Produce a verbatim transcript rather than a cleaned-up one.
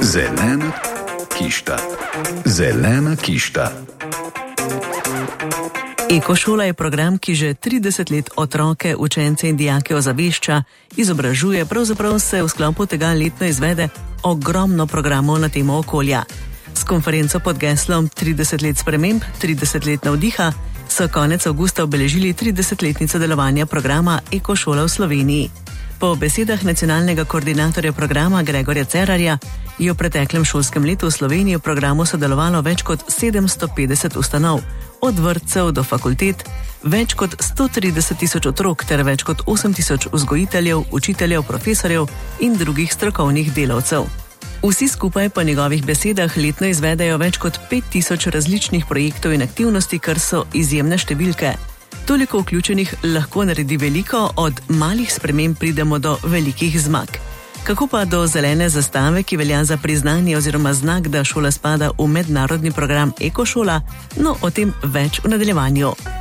Zelena kišta. Zelena kišta. Ekošola je program, ki že trideset let otroke, učence in dijake ozavešča, izobražuje, pravzaprav se v sklopu tega letno izvede ogromno programov na temo okolja. S konferenco pod geslom trideset let sprememb, trideset let navdiha so konec avgusta obeležili tridesetletnico delovanja programa Ekošola v Sloveniji. Po besedah nacionalnega koordinatorja programa Gregorja Cerarja je v preteklem šolskem letu v Sloveniji v programu sodelovalo več kot sedemsto petdeset ustanov, od vrtcev do fakultet, več kot sto trideset tisoč otrok ter več kot osem tisoč vzgojiteljev, učiteljev, profesorjev in drugih strokovnih delavcev. Vsi skupaj po njegovih besedah letno izvedejo več kot pet tisoč različnih projektov in aktivnosti, kar so izjemne številke. Toliko vključenih lahko naredi veliko, od malih sprememb pridemo do velikih zmag. Kako pa do zelene zastave, ki velja za priznanje oziroma znak, da šola spada v mednarodni program Ekošola? No, o tem več v nadaljevanju.